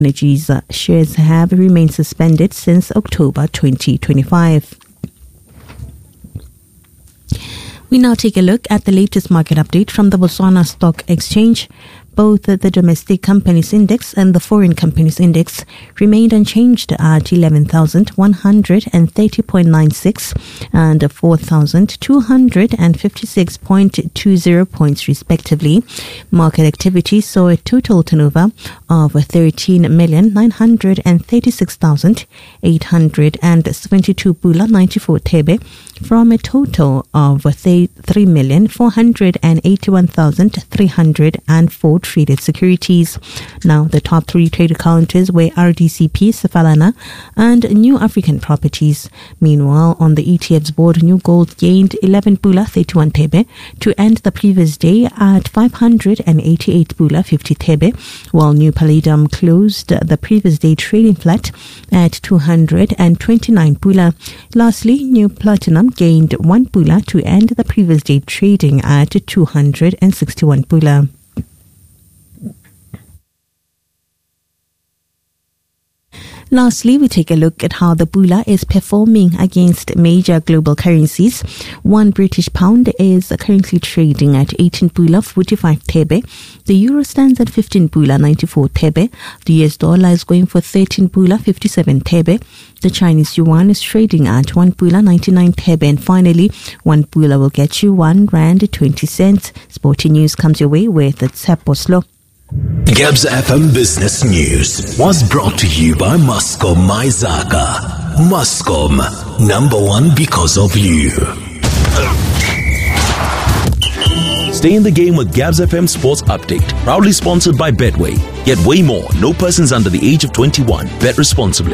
Energies shares have remained suspended since October 2025. We now take a look at the latest market update from the Botswana Stock Exchange. Both the domestic companies index and the foreign companies index remained unchanged at 11,130.96 and 4,256.20 points respectively. Market activity saw a total turnover of 13,936,872 pula 94 thebe from a total of 3,481,304 traded securities. Now, the top three traded counters were RDCP, Sefalana, and New African Properties. Meanwhile, on the ETFs board, New Gold gained 11 pula 31 thebe to end the previous day at 588 pula 50 thebe, while New Palladium closed the previous day trading flat at 229 pula. Lastly, New Platinum gained 1 pula to end the previous day trading at 261 pula. Lastly, we take a look at how the pula is performing against major global currencies. One British pound is currently trading at 18 pula 45 thebe. The euro stands at 15 pula 94 thebe. The US dollar is going for 13 pula 57 thebe. The Chinese yuan is trading at 1 pula 99 thebe. And finally, 1 pula will get you 1 rand 20 cents. Sporting news comes your way with Tsepo Slow. Gabs FM Business News was brought to you by Muscom Maizaka. Muscom, #1 because of you. Stay in the game with Gabs FM Sports Update. Proudly sponsored by Betway. Get way more. No persons under the age of 21. Bet responsibly.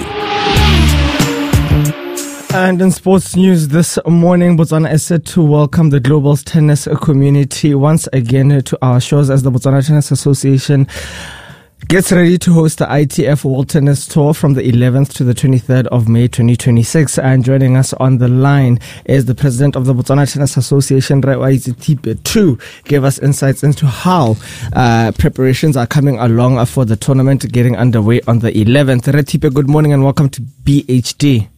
And in sports news this morning, Botswana is set to welcome the global tennis community once again to our shores as the Botswana Tennis Association gets ready to host the ITF World Tennis Tour from the 11th to the 23rd of May 2026. And joining us on the line is the president of the Botswana Tennis Association, Tipe, to give us insights into how preparations are coming along for the tournament getting underway on the 11th. Tipe, good morning and welcome to BHD.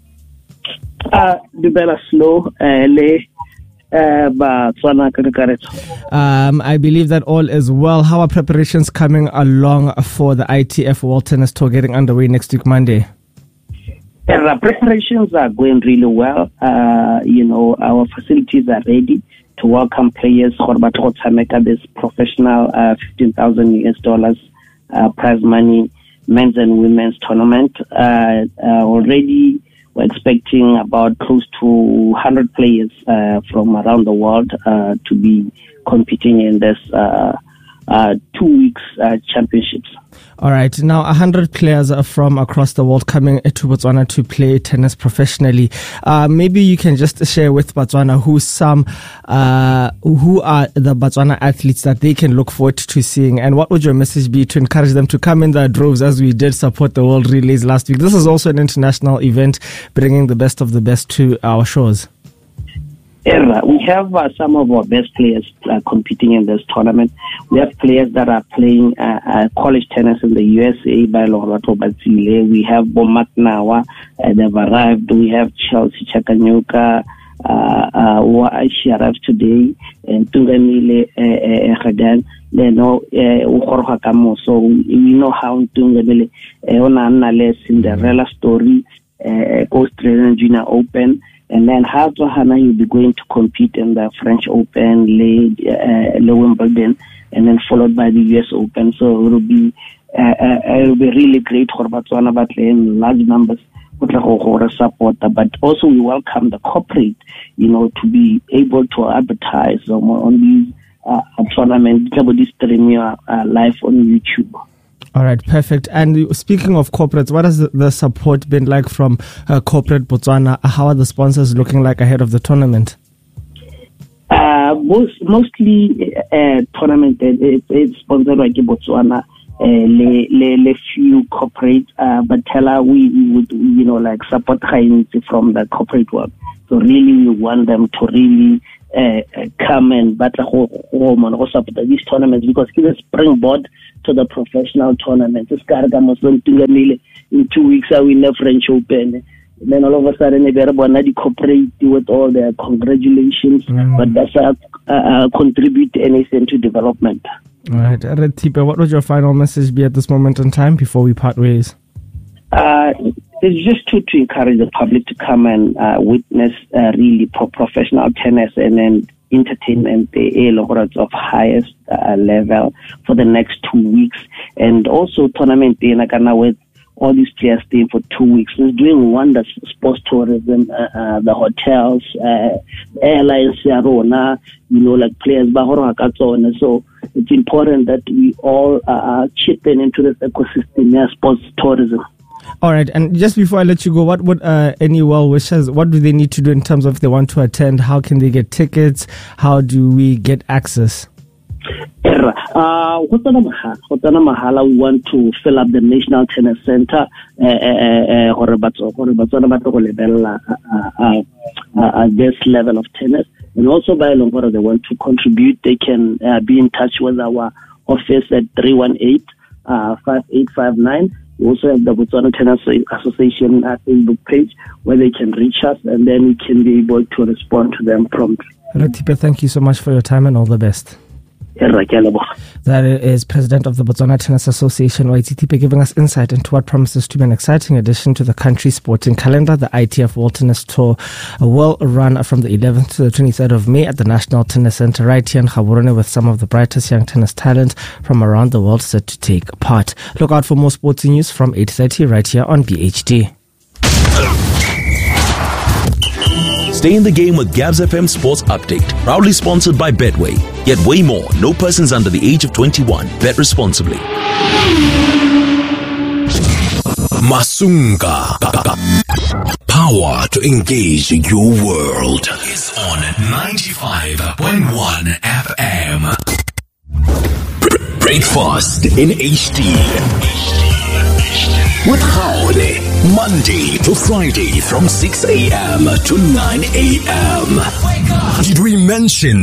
I believe that all is well. How are preparations coming along for the ITF World Tennis Tour getting underway next week, Monday? Preparations are going really well. Our facilities are ready to welcome players. This professional $15,000 prize money men's and women's tournament. Already we're expecting about close to 100 players from around the world to be competing in this 2 weeks championships. All right. Now, 100 players are from across the world coming to Botswana to play tennis professionally. Maybe you can just share with Botswana who are the Botswana athletes that they can look forward to seeing, and what would your message be to encourage them to come in their droves as we did support the World Relays last week? This is also an international event bringing the best of the best to our shores. We have some of our best players competing in this tournament. We have players that are playing college tennis in the USA by Longwato Batsile. We have Bomak Nawa, they've arrived. We have Chelsea Chakanyuka, she arrived today, and Tungamile Hagan. They know so we know how Tungamile on Cinderella story, Australian Junior Open. And then Hato Hana will be going to compete in the French Open, Le Wimbledon, and then followed by the US Open. So it will be really great for Botswana in large numbers support. But also we welcome the corporate, to be able to advertise on these tournaments, this premiere live on YouTube. All right, perfect. And speaking of corporates, what has the support been like from corporate Botswana? How are the sponsors looking like ahead of the tournament? Mostly tournament it's sponsored by Botswana. Le few corporate, but we would support from the corporate work. So really we want them to really come and battle support these tournaments, because it's a springboard to the professional tournament. In 2 weeks, I win the French Open. And then all of a sudden, they cooperate with all their congratulations, but that's contribute anything to development. All right, Retipe, what would your final message be at this moment in time before we part ways? It's just to encourage the public to come and witness really professional tennis and then entertainment of highest level for the next 2 weeks, and also tournament with all these players staying for 2 weeks. It's doing wonders. Sports tourism, the hotels, airlines, like players. So it's important that we all chip into this ecosystem, sports tourism. All right, and just before I let you go, what would any well-wishers, what do they need to do in terms of if they want to attend? How can they get tickets? How do we get access? We want to fill up the National Tennis Center this level of tennis. And also by Longora, they want to contribute. They can be in touch with our office at 318-5859. We also have the Botswana Tennis Association Facebook page where they can reach us, and then we can be able to respond to them promptly. Retipe, thank you so much for your time and all the best. That is President of the Botswana Tennis Association, Waititipe, giving us insight into what promises to be an exciting addition to the country's sporting calendar. The ITF World Tennis Tour will run from the 11th to the 23rd of May at the National Tennis Center right here in Gaborone, with some of the brightest young tennis talent from around the world set to take part. Look out for more sports news from 8:30 right here on BHD. Stay in the game with Gabs FM Sports Update. Proudly sponsored by Betway. Get way more. No persons under the age of 21. Bet responsibly. Masunga. Power to engage your world is on 95.1 FM. Breakfast in HD. With Howley, Monday to Friday from 6 a.m. to 9 a.m. Did we mention